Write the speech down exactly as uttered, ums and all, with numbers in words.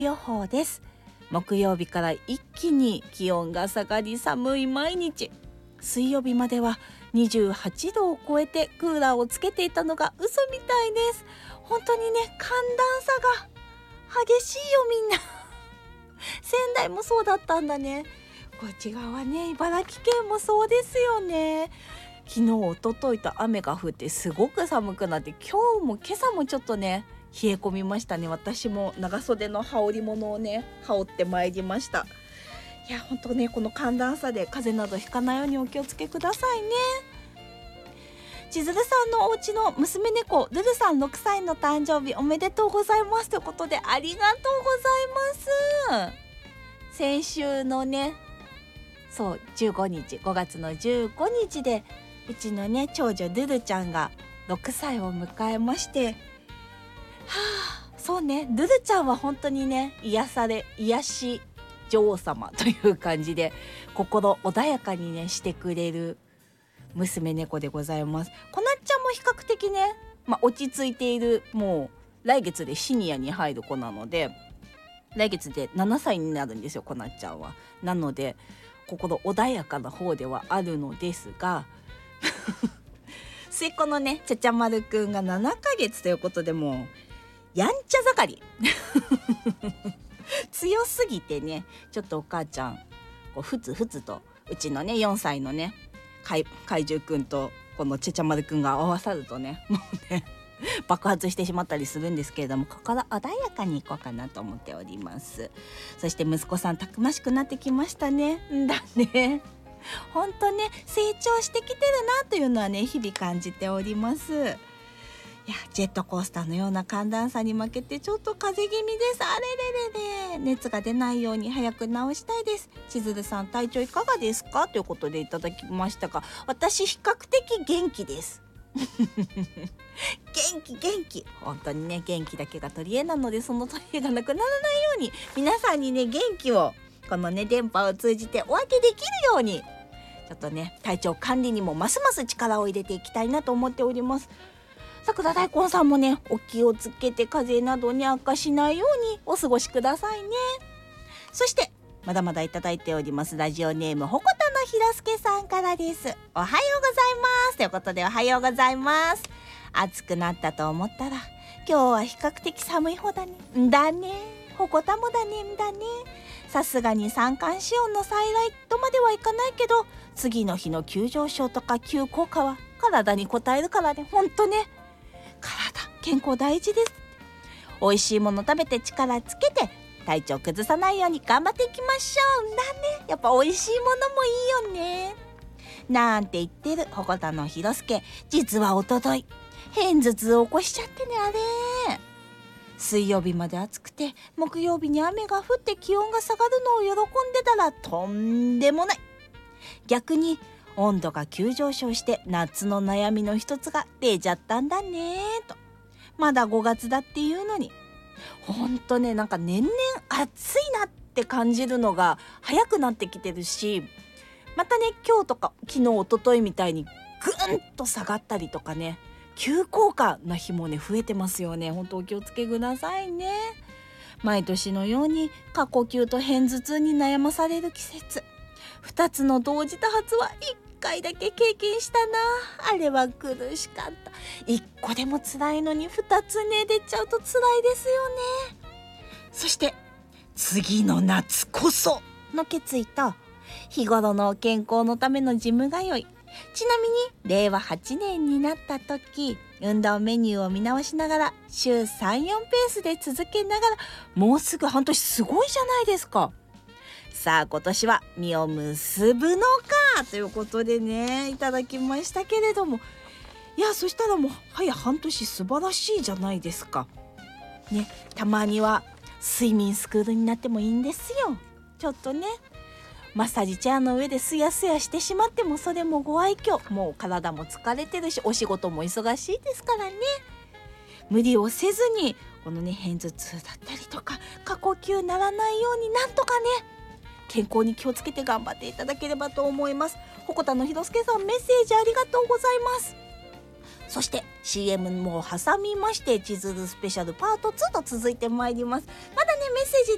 予報です。木曜日から一気に気温が下がり寒い毎日。水曜日まではにじゅうはちどを超えてクーラーをつけていたのが嘘みたいです。本当にね、寒暖差が激しいよみんな仙台もそうだったんだね。こっち側ね、茨城県もそうですよね。昨日一昨日と雨が降ってすごく寒くなって、今日も今朝もちょっとね冷え込みましたね。私も長袖の羽織物をね羽織ってまいりました。いや本当ね、この寒暖差で風邪などひかないようにお気をつけくださいね。千鶴さんのお家の娘猫ルルさんろくさいの誕生日おめでとうございますということで、ありがとうございます。先週のね、そうじゅうごにちごがつのじゅうごにちでうちのね長女ルルちゃんがろくさいを迎えまして、はあ、そうね、ルルちゃんは本当にね癒され癒し女王様という感じで心穏やかにねしてくれる娘猫でございます。こなっちゃんも比較的ね、まあ、落ち着いている、もう来月でシニアに入る子なので、来月でななさいになるんですよ、こなっちゃんは。なので心穏やかな方ではあるのですが末っ子のねちゃちゃまるくんがななかげつということで、もうやんちゃ盛り強すぎてね、ちょっとお母ちゃんこうふつふつとうちのねよんさいのね怪獣くんとこのちゃちゃまるくんが合わさるとね、もうね爆発してしまったりするんですけれども、心穏やかにいこうかなと思っております。そして息子さんたくましくなってきましたね。んだね、本当ね成長してきてるなというのはね日々感じております。いやジェットコースターのような寒暖差に負けてちょっと風邪気味です。あれれれれ、熱が出ないように早く治したいです。千鶴さん体調いかがですかということでいただきましたが、私比較的元気です元気元気、本当にね元気だけが取り柄なので、その取り柄がなくならないように皆さんにね元気をこのね電波を通じてお分けできるように、ちょっとね体調管理にもますます力を入れていきたいなと思っております。桜大根さんもねお気をつけて風邪などに悪化しないようにお過ごしくださいね。そしてまだまだいただいておりますラジオネームほこたのひろすけさんからです。おはようございますということで、おはようございます。暑くなったと思ったら今日は比較的寒い方だね。んだね、ほこたもだねんだね。さすがに三寒四温の再来とまではいかないけど、次の日の急上昇とか急降下は体に応えるからね。ほんとね、体健康大事です。美味しいもの食べて力つけて体調崩さないように頑張っていきましょう。だね、やっぱ美味しいものもいいよねなんて言ってるほこたのひろすけ、実はおととい偏頭痛を起こしちゃってね。あれ水曜日まで暑くて木曜日に雨が降って気温が下がるのを喜んでたらとんでもない、逆に温度が急上昇して夏の悩みの一つが出ちゃったんだねと。まだごがつだっていうのに、ほんとね、なんか年々暑いなって感じるのが早くなってきてるし、またね今日とか昨日一昨日みたいにぐんと下がったりとかね、急降下な日もね増えてますよね。ほんとお気をつけくださいね。毎年のように過呼吸と偏頭痛に悩まされる季節、ふたつの同時多発はいっかいだけ経験したな。あれは苦しかった。いっこでも辛いのにふたつね出ちゃうと辛いですよね。そして次の夏こその決意と日頃の健康のためのジム通い、ちなみにれいわはちねんになった時運動メニューを見直しながら週 さん,よん ペースで続けながら、もうすぐ半年、すごいじゃないですか。さあ今年は実を結ぶのかということでねいただきましたけれども、いやそしたらもう早半年、素晴らしいじゃないですかね。たまには睡眠スクールになってもいいんですよ。ちょっとねマッサージチェアの上ですやすやしてしまってもそれもご愛嬌。もう体も疲れてるしお仕事も忙しいですからね、無理をせずにこのね偏頭痛だったりとか過呼吸ならないようになんとかね健康に気をつけて頑張っていただければと思います。ほこたのひろすけさん、メッセージありがとうございます。そして シーエム も挟みまして、千鶴スペシャルパートツーと続いてまいります。まだねメッセージい